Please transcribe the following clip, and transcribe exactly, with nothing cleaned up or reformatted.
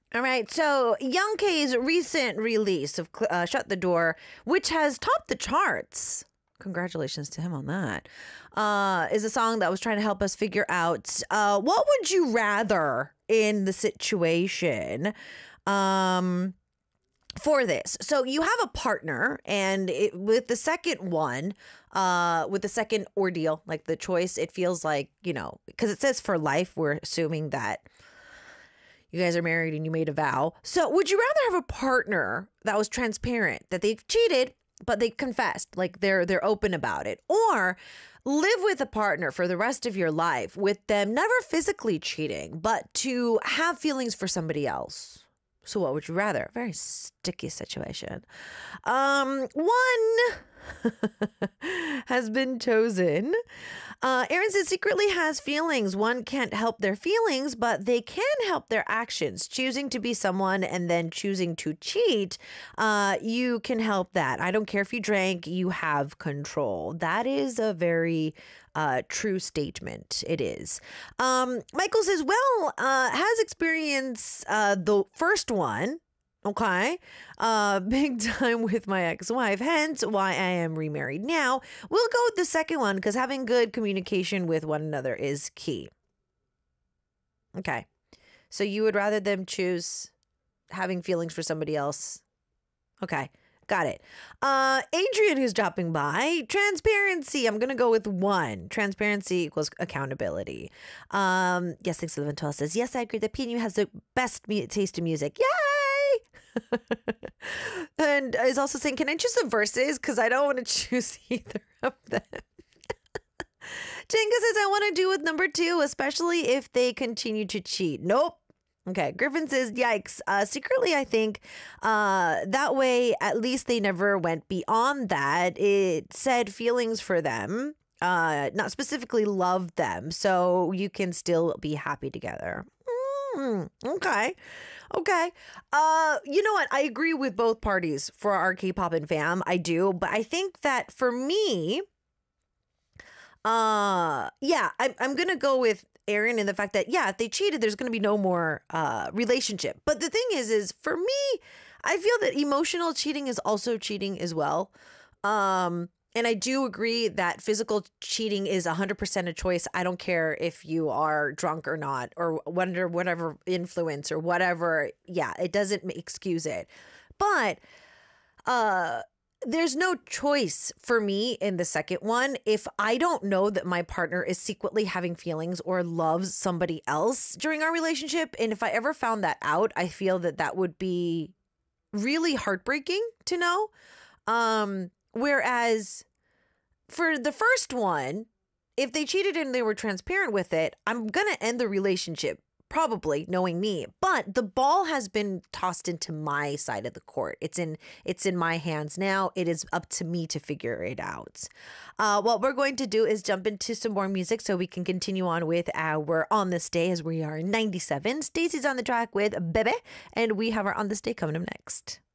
All right, so Young K's recent release of uh, Shut the Door, which has topped the charts. Congratulations to him on that. Uh, is a song that was trying to help us figure out uh, what would you rather in the situation um, for this. So you have a partner, and it, with the second one, uh, with the second ordeal, like the choice, it feels like, you know, because it says for life, we're assuming that you guys are married and you made a vow. So would you rather have a partner that was transparent, that they've cheated, but they confessed, like they're they're open about it, or live with a partner for the rest of your life with them never physically cheating, but to have feelings for somebody else? So what would you rather? Very sticky situation. Um, one has been chosen. Uh, Aaron says secretly has feelings. One can't help their feelings, but they can help their actions. Choosing to be someone and then choosing to cheat, uh, you can help that. I don't care if you drank, you have control. That is a very uh, true statement. It is. Um, Michael says, well, uh, has experienced uh, the first one. Okay. Uh, big time with my ex-wife, hence why I am remarried now. We'll go with the second one because having good communication with one another is key. Okay. So you would rather them choose having feelings for somebody else. Okay. Got it. Uh, Adrian, who's dropping by, transparency. I'm going to go with one. Transparency equals accountability. Um, yes, thanks, eleven twelve says, yes, I agree that P and U has the best mu- taste in music. Yay! And is also saying, can I choose the verses? Because I don't want to choose either of them. Jenga says, I want to do with number two, especially if they continue to cheat. Nope. Okay. Griffin says, yikes. Uh, secretly, I think uh, that way, at least they never went beyond that. It said feelings for them, uh, not specifically love them. So you can still be happy together. Mm, okay. Okay. Uh, you know what? I agree with both parties for our K-pop and fam. I do. But I think that for me, uh, yeah, I'm, I'm going to go with Aaron in the fact that, yeah, if they cheated, there's going to be no more uh, relationship. But the thing is, is for me, I feel that emotional cheating is also cheating as well. Um, and I do agree that physical cheating is one hundred percent a choice. I don't care if you are drunk or not, or under whatever influence or whatever. Yeah, it doesn't excuse it. But uh, there's no choice for me in the second one. If I don't know that my partner is secretly having feelings or loves somebody else during our relationship, and if I ever found that out, I feel that that would be really heartbreaking to know. Um, Whereas for the first one, if they cheated and they were transparent with it, I'm going to end the relationship, probably, knowing me. But the ball has been tossed into my side of the court. It's in it's in my hands now. It is up to me to figure it out. Uh, what we're going to do is jump into some more music so we can continue on with our On This Day as we are in ninety-seven. Stacey's on the track with Bebe, and we have our On This Day coming up next.